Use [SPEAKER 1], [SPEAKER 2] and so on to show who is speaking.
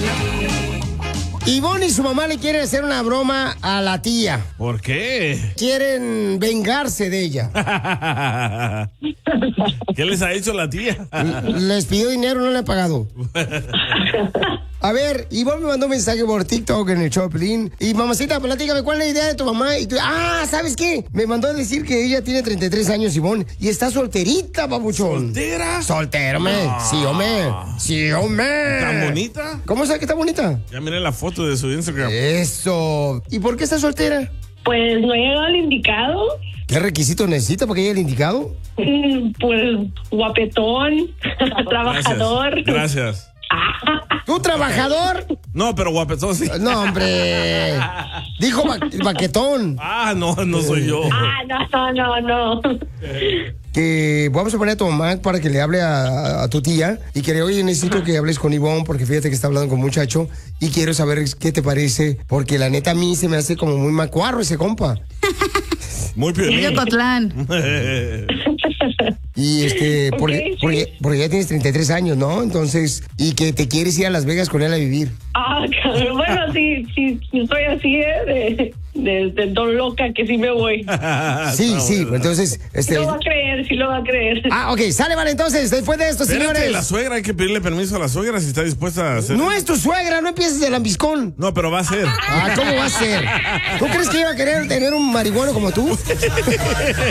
[SPEAKER 1] Ivonne y su mamá le quieren hacer una broma a la tía.
[SPEAKER 2] ¿Por qué?
[SPEAKER 1] Quieren vengarse de ella.
[SPEAKER 2] ¿Qué les ha hecho la tía?
[SPEAKER 1] Les pidió dinero, no le ha pagado. A ver, Ivonne me mandó un mensaje por TikTok en el Choplin. Y mamacita, platícame, ¿cuál es la idea de tu mamá? Y tú, ¿sabes qué? Me mandó a decir que ella tiene 33 años, Ivonne, y está solterita, papuchón.
[SPEAKER 2] ¿Soltera?
[SPEAKER 1] Soltera, hombre. Sí, hombre. Sí, hombre.
[SPEAKER 2] ¿Tan bonita?
[SPEAKER 1] ¿Cómo sabes que está bonita?
[SPEAKER 2] Ya miré la foto de su Instagram.
[SPEAKER 1] Eso. ¿Y por qué está soltera?
[SPEAKER 3] Pues no he llegado al indicado.
[SPEAKER 1] ¿Qué requisitos necesita para que llegue el indicado?
[SPEAKER 3] Pues guapetón, trabajador.
[SPEAKER 2] Gracias.
[SPEAKER 1] ¿Tú trabajador?
[SPEAKER 2] No, pero guapetón sí.
[SPEAKER 1] No, hombre. Dijo baquetón.
[SPEAKER 2] No soy yo.
[SPEAKER 3] No.
[SPEAKER 1] Que vamos a poner a tu mamá para que le hable a tu tía y que le oye, necesito que hables con Ivonne porque fíjate que está hablando con un muchacho y quiero saber qué te parece porque la neta a mí se me hace como muy macuarro ese compa.
[SPEAKER 2] Muy piolín.
[SPEAKER 1] Y porque ya tienes 33 años, ¿no? Entonces, y que te quieres ir a Las Vegas con él a vivir.
[SPEAKER 3] Bueno, sí, estoy así, de don loca que sí me voy.
[SPEAKER 1] Sí, entonces,
[SPEAKER 3] Sí lo va a creer.
[SPEAKER 1] Ok, sale, vale, entonces, después de esto,
[SPEAKER 2] Espérate,
[SPEAKER 1] señores.
[SPEAKER 2] la suegra, hay que pedirle permiso a la suegra si está dispuesta a hacer.
[SPEAKER 1] No es tu suegra, no empieces de lambiscón.
[SPEAKER 2] No, pero va a ser.
[SPEAKER 1] ¿Cómo va a ser? ¿Tú crees que iba a querer tener un marihuano como tú?